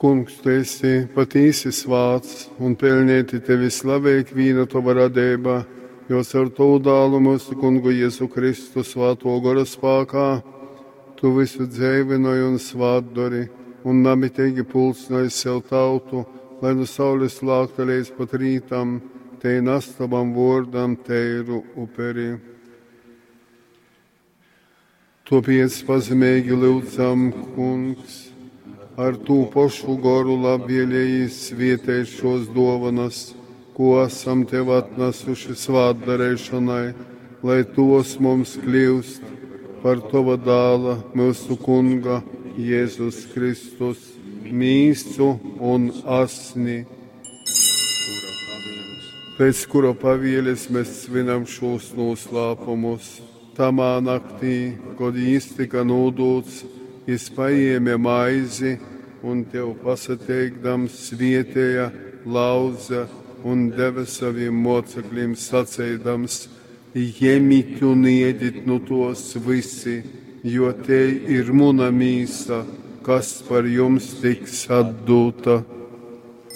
Kungs, tu esi patīsi svāts un pelnīti tevi slavēt vīna tava radībā, jo ar tavu dālu mūsu Kungu Jēzu Kristu svāto gara spēkā, tu visu dzēvinoji un svātdori un namitīgi pulcināji sev tautu, lai no saules lākta līdz pat rītam, te nastabam vordam teiru uperi. Tāpēc pazemīgi lūdzam, Kungs, ar tū pašu garu labvēlēji svietēt šos dovanas, ko esam tev atnesuši svātdarēšanai, lai tos mums kļūst par tava dāla, mūsu Kunga, Jēzus Kristus, mīsu un asni, pēc kura pavēles mēs svinam šos noslēpumus. Tamā naktī, kad iztika nodūts, izpaņēma maizi un tev pasateikdams svietēja, lauza un deva saviem mocekļiem sacēdams: ņemiet un ēdiet no tos visi, jo te ir mana mīsa, kas par jums tiks atdota.